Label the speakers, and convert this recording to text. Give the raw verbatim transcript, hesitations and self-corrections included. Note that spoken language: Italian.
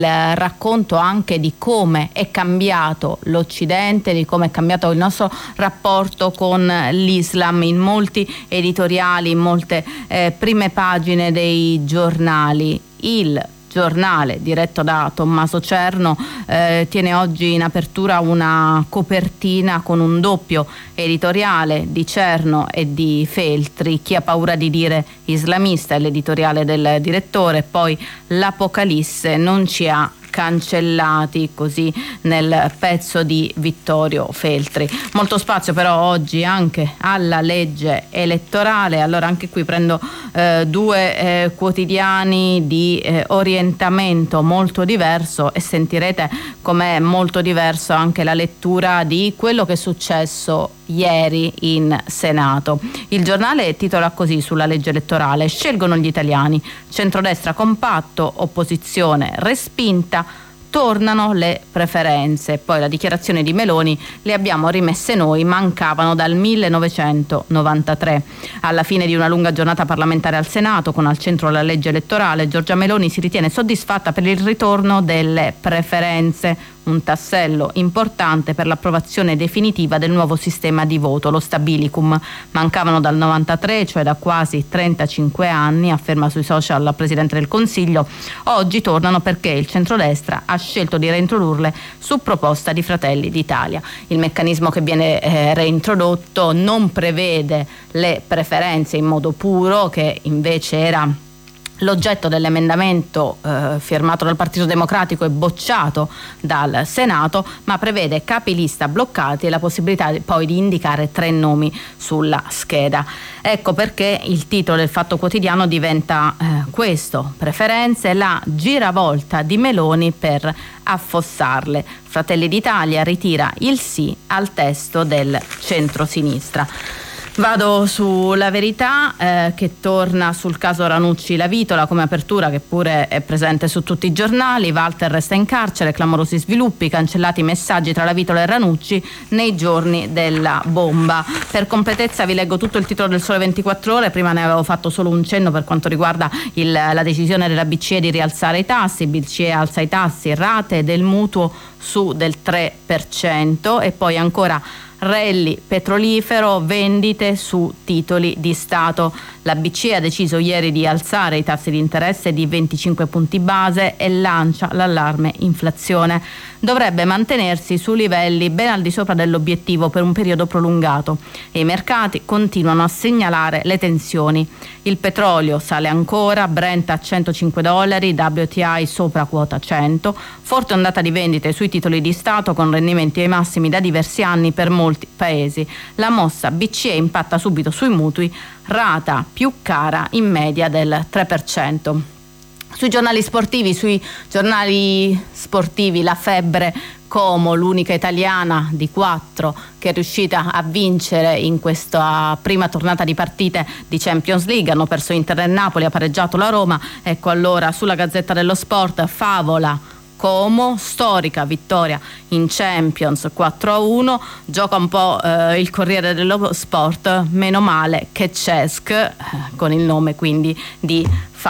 Speaker 1: il racconto anche di come è cambiato l'Occidente, di come è cambiato il nostro rapporto con l'Islam in molti editoriali, in molte eh, prime pagine dei giornali. Il giornale diretto da Tommaso Cerno eh, tiene oggi in apertura una copertina con un doppio editoriale di Cerno e di Feltri. Chi ha paura di dire islamista è l'editoriale del direttore, poi l'Apocalisse non ci ha cancellati, così nel pezzo di Vittorio Feltri. Molto spazio però oggi anche alla legge elettorale. Allora anche qui prendo eh, due eh, quotidiani di eh, orientamento molto diverso, e sentirete com'è molto diverso anche la lettura di quello che è successo ieri in Senato. Il giornale titola così sulla legge elettorale: scelgono gli italiani, centrodestra compatto, opposizione respinta, tornano le preferenze. Poi la dichiarazione di Meloni: le abbiamo rimesse noi, mancavano dal millenovecentonovantatré. Alla fine di una lunga giornata parlamentare al Senato, con al centro la legge elettorale, Giorgia Meloni si ritiene soddisfatta per il ritorno delle preferenze, un tassello importante per l'approvazione definitiva del nuovo sistema di voto, lo stabilicum. Mancavano dal novantatré, cioè da quasi trentacinque anni, afferma sui social la Presidente del Consiglio. Oggi tornano perché il centrodestra ha scelto di reintrodurle su proposta di Fratelli d'Italia. Il meccanismo che viene eh, reintrodotto non prevede le preferenze in modo puro, che invece era l'oggetto dell'emendamento eh, firmato dal Partito Democratico e bocciato dal Senato, ma prevede capilista bloccati e la possibilità poi di indicare tre nomi sulla scheda. Ecco perché il titolo del Fatto Quotidiano diventa eh, questo: preferenze, la giravolta di Meloni per affossarle. Fratelli d'Italia ritira il sì al testo del centrosinistra. Vado sulla Verità eh, che torna sul caso Ranucci-Lavitola come apertura, che pure è presente su tutti i giornali. Walter resta in carcere, clamorosi sviluppi, cancellati i messaggi tra Lavitola e Ranucci nei giorni della bomba. Per completezza vi leggo tutto il titolo del Sole ventiquattro Ore, prima ne avevo fatto solo un cenno per quanto riguarda il, la decisione della B C E di rialzare i tassi. B C E alza i tassi, rate del mutuo su del tre per cento, e poi ancora rally petrolifero, vendite su titoli di Stato. La B C E ha deciso ieri di alzare i tassi di interesse di venticinque punti base e lancia l'allarme inflazione. Dovrebbe mantenersi su livelli ben al di sopra dell'obiettivo per un periodo prolungato, e i mercati continuano a segnalare le tensioni. Il petrolio sale ancora, Brent a centocinque dollari, W T I sopra quota cento, forte ondata di vendite sui titoli di Stato con rendimenti ai massimi da diversi anni per molti paesi. La mossa B C E impatta subito sui mutui, rata più cara in media del tre per cento. Sui giornali sportivi, sui giornali sportivi la febbre Como, l'unica italiana di quattro che è riuscita a vincere in questa prima tornata di partite di Champions League. Hanno perso Inter e Napoli, ha pareggiato la Roma. Ecco allora sulla Gazzetta dello Sport: favola Como, storica vittoria in Champions quattro a uno. Gioca un po' eh, il Corriere dello Sport: meno male che Cesc, eh, con il nome quindi di